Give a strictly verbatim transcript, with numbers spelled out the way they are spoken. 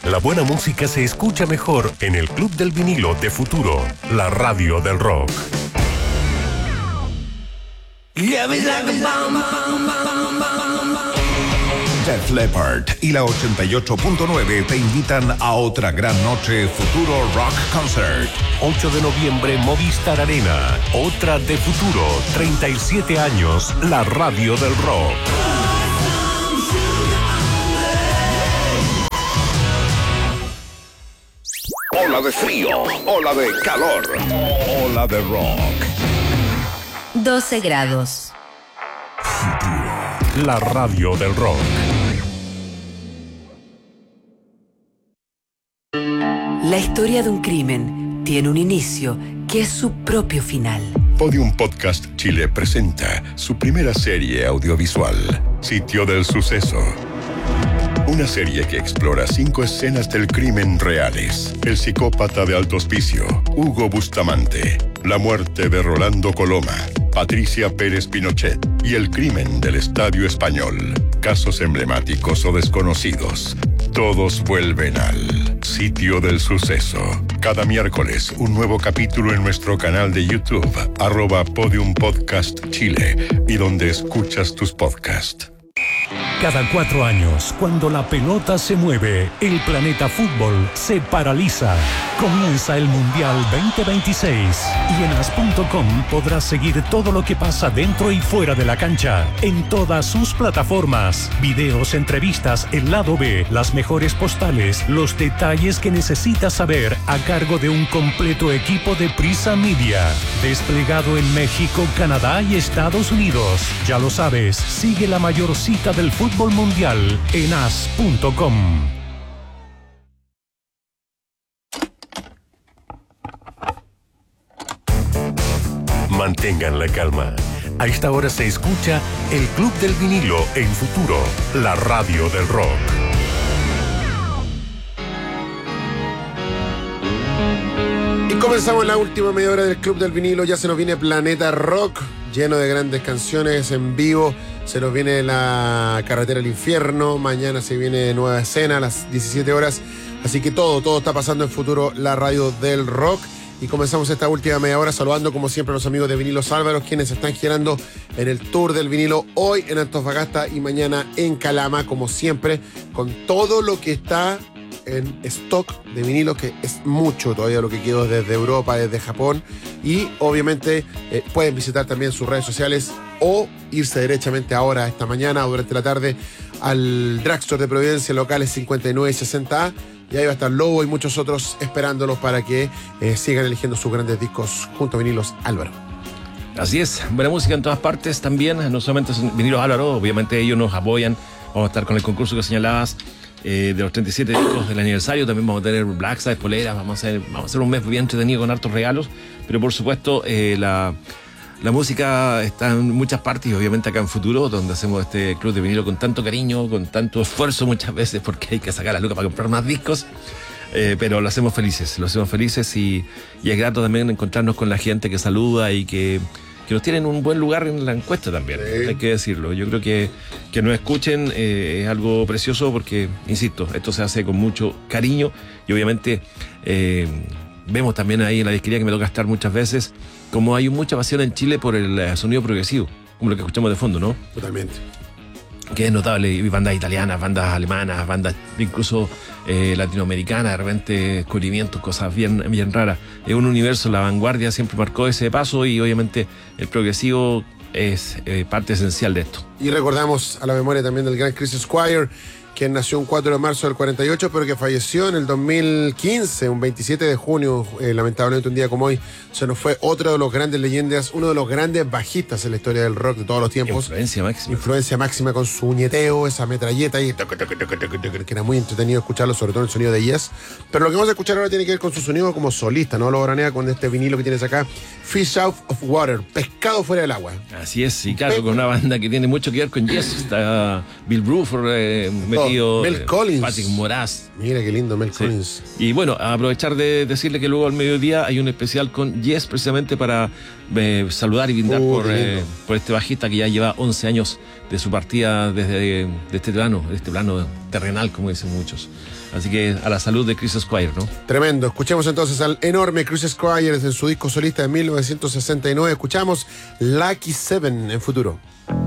La buena música se escucha mejor en el Club del Vinilo de Futuro, la radio del rock. Def Leppard y la ochenta y ocho punto nueve te invitan a otra gran noche Futuro Rock Concert. ocho de noviembre, Movistar Arena. Otra de Futuro. treinta y siete años, la radio del rock. Ola de frío, ola de calor, ola de rock. doce grados. Futuro, la radio del rock. La historia de un crimen tiene un inicio que es su propio final. Podium Podcast Chile presenta su primera serie audiovisual, Sitio del Suceso. Una serie que explora cinco escenas del crimen reales. El psicópata de Alto Hospicio, Hugo Bustamante, la muerte de Rolando Coloma, Patricia Pérez Pinochet y el crimen del Estadio Español. Casos emblemáticos o desconocidos. Todos vuelven al Sitio del Suceso. Cada miércoles, un nuevo capítulo en nuestro canal de YouTube, arroba Podium Podcast Chile, y donde escuchas tus podcasts. Cada cuatro años, cuando la pelota se mueve, el planeta fútbol se paraliza. Comienza el Mundial veinte veintiséis y en as punto com podrás seguir todo lo que pasa dentro y fuera de la cancha, en todas sus plataformas. Videos, entrevistas, el lado B, las mejores postales, los detalles que necesitas saber a cargo de un completo equipo de Prisa Media, desplegado en México, Canadá y Estados Unidos. Ya lo sabes, sigue la mayor cita del fútbol mundial en as punto com. Mantengan la calma. A esta hora se escucha el Club del Vinilo en Futuro, la radio del rock. Y comenzamos la última media hora del Club del Vinilo. Ya se nos viene Planeta Rock, lleno de grandes canciones en vivo. Se nos viene La Carretera al Infierno. Mañana se viene Nueva Escena a las diecisiete horas. Así que todo, todo está pasando en Futuro, la radio del rock. Y comenzamos esta última media hora saludando como siempre a los amigos de Vinilos Álvaro, quienes están girando en el Tour del Vinilo hoy en Antofagasta y mañana en Calama, como siempre, con todo lo que está en stock de vinilo, que es mucho todavía lo que quedó desde Europa, desde Japón. Y obviamente eh, pueden visitar también sus redes sociales o irse derechamente ahora, esta mañana o durante la tarde, al Drugstore de Providencia, locales cincuenta y nueve y sesenta A. Y ahí va a estar Lobo y muchos otros esperándolos para que eh, sigan eligiendo sus grandes discos junto a Vinilos Álvaro. Así es, buena música en todas partes también, no solamente son Vinilos Álvaro, obviamente ellos nos apoyan. Vamos a estar con el concurso que señalabas eh, de los treinta y siete discos del aniversario. También vamos a tener Black Side, poleras, vamos a hacer, vamos a hacer un mes bien entretenido con hartos regalos. Pero por supuesto, eh, la, la música está en muchas partes y obviamente acá en Futuro, donde hacemos este club de vinilo con tanto cariño, con tanto esfuerzo muchas veces, porque hay que sacar la luca para comprar más discos. Eh, pero lo hacemos felices, lo hacemos felices y, y es grato también encontrarnos con la gente que saluda y que, que nos tienen un buen lugar en la encuesta también, sí. Hay que decirlo. Yo creo que que nos escuchen eh, es algo precioso porque, insisto, esto se hace con mucho cariño y obviamente eh, vemos también ahí en la disquería que me toca estar muchas veces como hay mucha pasión en Chile por el sonido progresivo, como lo que escuchamos de fondo, ¿no? Totalmente. Que es notable, y bandas italianas, bandas alemanas, bandas incluso eh, latinoamericanas, de repente descubrimientos, cosas bien, bien raras. Es un universo, la vanguardia siempre marcó ese paso y obviamente el progresivo es eh, parte esencial de esto. Y recordamos a la memoria también del gran Chris Squire, quien nació un cuatro de marzo del cuarenta y ocho, pero que falleció en el dos mil quince, un veintisiete de junio, eh, lamentablemente un día como hoy. Se nos fue otro de los grandes leyendas, uno de los grandes bajistas en la historia del rock de todos los tiempos. Influencia máxima. Influencia máxima con su ñeteo, esa metralleta y que era muy entretenido escucharlo, sobre todo el sonido de Yes. Pero lo que vamos a escuchar ahora tiene que ver con su sonido como solista, ¿no? Lo granea con este vinilo que tienes acá, Fish Out of Water, pescado fuera del agua. Así es, y claro, con una banda que tiene mucho que ver con Yes. Está Bill Bruford eh, metido Río, Mel eh, Collins. Patrick Moraz. Mira qué lindo, Mel Sí. Collins. Y bueno, aprovechar de decirle que luego al mediodía hay un especial con Yes precisamente para eh, saludar y brindar Uh, por, qué eh, lindo. por este bajista que ya lleva once años de su partida desde de este plano, de este plano terrenal, como dicen muchos. Así que a la salud de Chris Squire, ¿no? Tremendo. Escuchemos entonces al enorme Chris Squire en su disco solista de mil novecientos sesenta y nueve. Escuchamos Lucky Seven en Futuro.